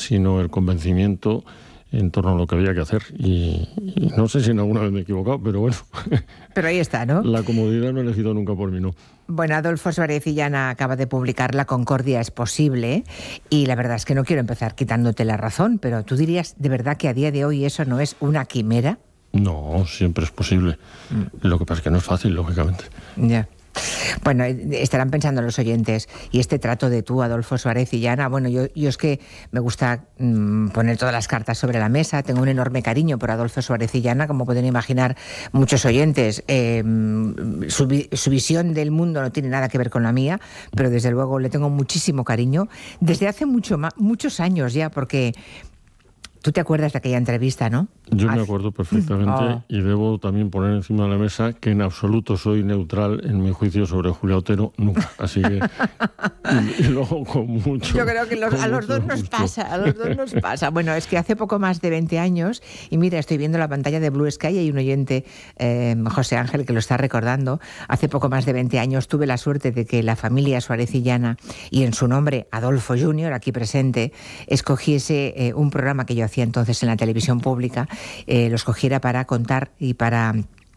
sino el convencimiento en torno a lo que había que hacer. Y no sé si en alguna vez me he equivocado, pero bueno. Pero ahí está, ¿no? La comodidad no he elegido nunca por mí, ¿no? Bueno, Adolfo Suárez Illana acaba de publicar La concordia es posible, y la verdad es que no quiero empezar quitándote la razón, pero ¿tú dirías de verdad que a día de hoy eso no es una quimera? No, siempre es posible. Lo que pasa es que no es fácil, lógicamente. Ya. Bueno, estarán pensando los oyentes, y este trato de tú, Adolfo Suárez Illana, bueno, yo es que me gusta poner todas las cartas sobre la mesa, tengo un enorme cariño por Adolfo Suárez Illana, como pueden imaginar muchos oyentes. Su visión del mundo no tiene nada que ver con la mía, pero desde luego le tengo muchísimo cariño, desde hace muchos años ya, porque... Tú te acuerdas de aquella entrevista, ¿no? Yo me acuerdo perfectamente y debo también poner encima de la mesa que en absoluto soy neutral en mi juicio sobre Julia Otero, nunca. Así que, y luego con mucho... Yo creo que a los dos nos pasa, Bueno, es que hace poco más de 20 años, y mira, estoy viendo la pantalla de Blue Sky y hay un oyente, José Ángel, que lo está recordando. Hace poco más de 20 años tuve la suerte de que la familia Suárez Illana, y en su nombre Adolfo Junior, aquí presente, escogiese un programa que yo hacía entonces en la televisión pública, lo escogiera para contar y para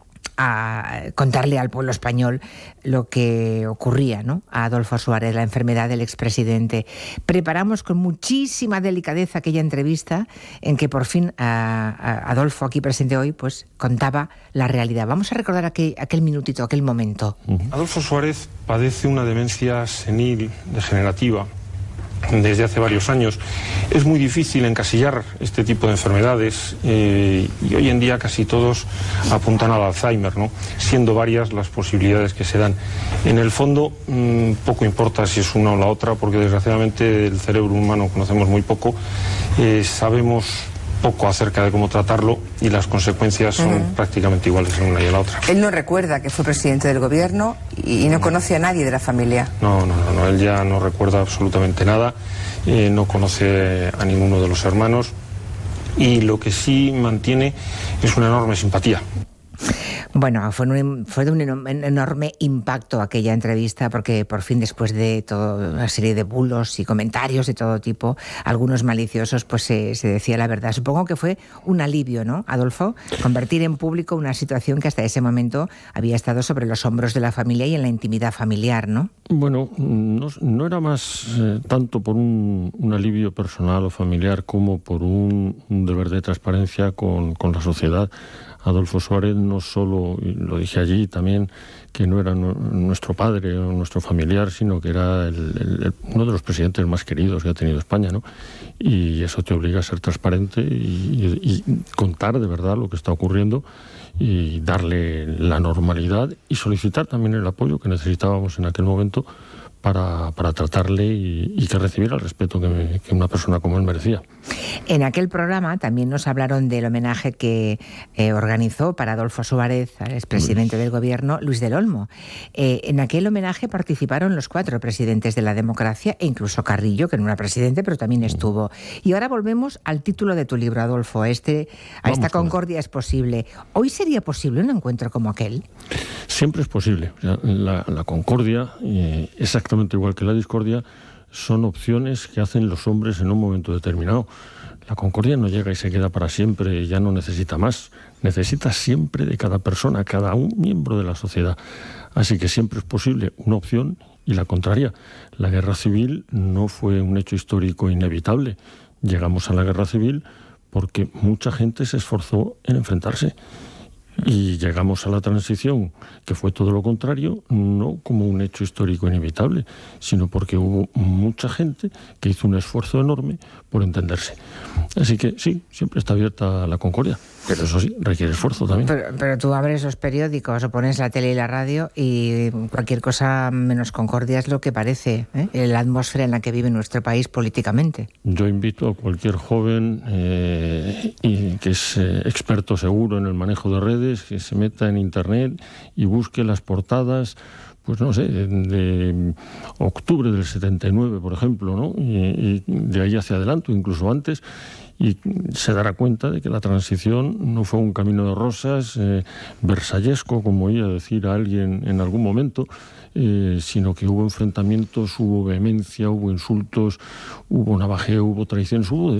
contarle al pueblo español lo que ocurría, ¿no? A Adolfo Suárez, la enfermedad del expresidente. Preparamos con muchísima delicadeza aquella entrevista en que por fin Adolfo, aquí presente hoy, pues contaba la realidad. Vamos a recordar aquel minutito, aquel momento. Adolfo Suárez padece una demencia senil degenerativa desde hace varios años. Es muy difícil encasillar este tipo de enfermedades y hoy en día casi todos apuntan al Alzheimer, ¿no? Siendo varias las posibilidades que se dan. En el fondo poco importa si es una o la otra, porque desgraciadamente del cerebro humano conocemos muy poco, sabemos poco acerca de cómo tratarlo y las consecuencias son prácticamente iguales en una y en la otra. Él no recuerda que fue presidente del gobierno y no conoce a nadie de la familia. No, él ya no recuerda absolutamente nada, no conoce a ninguno de los hermanos y lo que sí mantiene es una enorme simpatía. Bueno, fue de un enorme impacto aquella entrevista, porque por fin, después de toda una serie de bulos y comentarios de todo tipo, algunos maliciosos, pues se decía la verdad. Supongo que fue un alivio, ¿no, Adolfo? Convertir en público una situación que hasta ese momento había estado sobre los hombros de la familia y en la intimidad familiar, ¿no? Bueno, no era más tanto por un alivio personal o familiar como por un deber de transparencia con la sociedad. Adolfo Suárez no solo, y lo dije allí también, que no era nuestro padre o nuestro familiar, sino que era uno de los presidentes más queridos que ha tenido España, ¿no? Y eso te obliga a ser transparente y contar de verdad lo que está ocurriendo y darle la normalidad y solicitar también el apoyo que necesitábamos en aquel momento para tratarle y que recibiera el respeto que una persona como él merecía. En aquel programa también nos hablaron del homenaje que organizó para Adolfo Suárez, al expresidente del gobierno, Luis del Olmo. En aquel homenaje participaron los 4 presidentes de la democracia e incluso Carrillo, que no era presidente, pero también estuvo. Y ahora volvemos al título de tu libro, Adolfo, a esta concordia es posible. ¿Hoy sería posible un encuentro como aquel? Siempre es posible. O sea, la concordia, exactamente igual que la discordia, son opciones que hacen los hombres en un momento determinado. La concordia no llega y se queda para siempre, ya no necesita más. Necesita siempre de cada persona, cada un miembro de la sociedad. Así que siempre es posible una opción y la contraria. La guerra civil no fue un hecho histórico inevitable. Llegamos a la guerra civil porque mucha gente se esforzó en enfrentarse. Y llegamos a la transición, que fue todo lo contrario, no como un hecho histórico inevitable, sino porque hubo mucha gente que hizo un esfuerzo enorme por entenderse. Así que sí, siempre está abierta la concordia, pero eso sí, requiere esfuerzo también. Pero tú abres los periódicos o pones la tele y la radio y cualquier cosa menos concordia es lo que parece, la atmósfera en la que vive nuestro país políticamente. Yo invito a cualquier joven que es experto seguro en el manejo de redes, que se meta en internet y busque las portadas, pues no sé, de octubre del 79, por ejemplo, ¿no? Y de ahí hacia adelante, incluso antes, y se dará cuenta de que la transición no fue un camino de rosas versallesco, como oía decir a alguien en algún momento, sino que hubo enfrentamientos, hubo vehemencia, hubo insultos, hubo navajeo, hubo traiciones, hubo de